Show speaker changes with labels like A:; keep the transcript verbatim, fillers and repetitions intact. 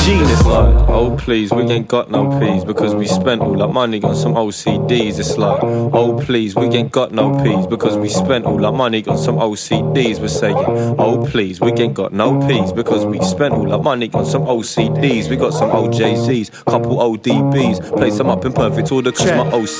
A: gene. It's like, oh please, we ain't got no peas because we spent all our money on some O C Ds. It's like, oh please, we ain't got no peas because we spent all our money on some O C Ds. We're saying, oh please, we ain't got no peas because we spent all our money on some O C Ds. We got some O J Z's, couple O D B's, play some up in perfect order cause my O C